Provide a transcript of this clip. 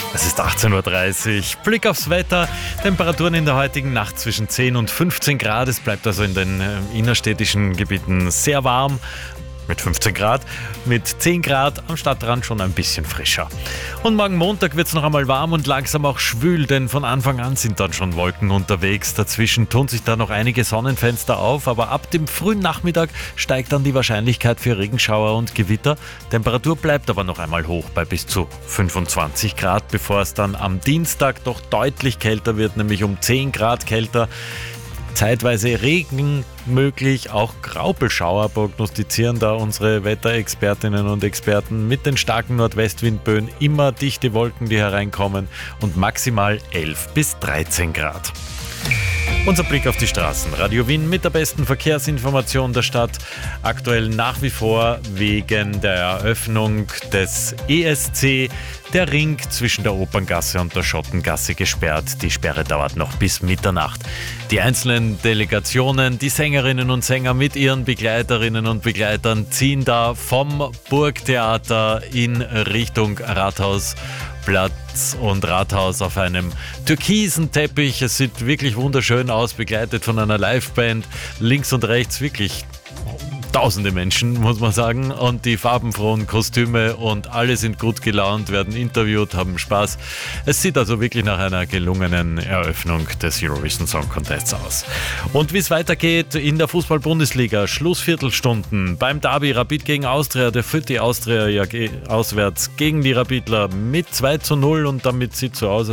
Es ist 18:30 Uhr. Blick aufs Wetter. Temperaturen in der heutigen Nacht zwischen 10 und 15 Grad. Es bleibt also in den innerstädtischen Gebieten sehr warm. Mit 15 Grad, mit 10 Grad am Stadtrand schon ein bisschen frischer. Und morgen Montag wird es noch einmal warm und langsam auch schwül, denn von Anfang an sind dann schon Wolken unterwegs. Dazwischen tun sich da noch einige Sonnenfenster auf, aber ab dem frühen Nachmittag steigt dann die Wahrscheinlichkeit für Regenschauer und Gewitter. Temperatur bleibt aber noch einmal hoch bei bis zu 25 Grad, bevor es dann am Dienstag doch deutlich kälter wird, nämlich um 10 Grad kälter. Zeitweise Regen möglich, auch Graupelschauer prognostizieren da unsere Wetterexpertinnen und Experten mit den starken Nordwestwindböen, immer dichte Wolken, die hereinkommen und maximal 11 bis 13 Grad. Unser Blick auf die Straßen. Radio Wien mit der besten Verkehrsinformation der Stadt. Aktuell nach wie vor wegen der Eröffnung des ESC der Ring zwischen der Operngasse und der Schottengasse gesperrt. Die Sperre dauert noch bis Mitternacht. Die einzelnen Delegationen, die Sängerinnen und Sänger mit ihren Begleiterinnen und Begleitern ziehen da vom Burgtheater in Richtung Rathausplatz und Rathaus auf einem türkisen Teppich. Es sieht wirklich wunderschön aus, begleitet von einer Liveband. Links und rechts wirklich tausende Menschen, muss man sagen, und die farbenfrohen Kostüme und alle sind gut gelaunt, werden interviewt, haben Spaß. Es sieht also wirklich nach einer gelungenen Eröffnung des Eurovision Song Contests aus. Und wie es weitergeht in der Fußball-Bundesliga, Schlussviertelstunden beim Derby Rapid gegen Austria, der führt die Austria ja auswärts gegen die Rapidler mit 2:0 und damit sieht so aus,